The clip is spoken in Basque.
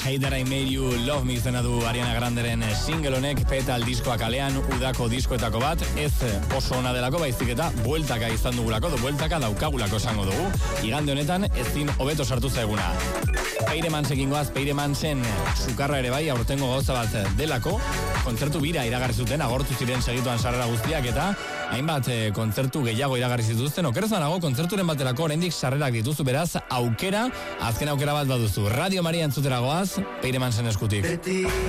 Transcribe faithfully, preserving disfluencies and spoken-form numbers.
Hey That I Made You Love Me izena du Ariana Granderen single honek, Petal diskoa kalean, udako diskoetako bat, ez oso ona delako, baizik eta bueltaka izan dugulako, do bueltaka daukagulako esango dugu. Igande honetan ezin hobeto sartu zaiguna. Peiremansekin goaz, Peiremansen sukarra ere bai, aurtengo gauza bat delako, kontzertu bira iragarri zuten, agortu ziren segituan sarrera guztiak eta hainbat e, kontzertu gehiago iragarri zituzten. Okerez banago, kontzerturen baterako oraindik sarrerak dituzu, beraz, aukera, azken aukera bat baduzu. Radio Maria entzutera goaz, Peiremansen eskutik. Beti